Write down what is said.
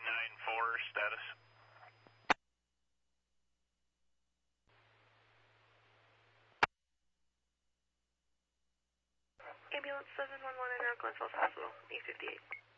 status. Ambulance 711 in Glenn Falls Hospital, 858.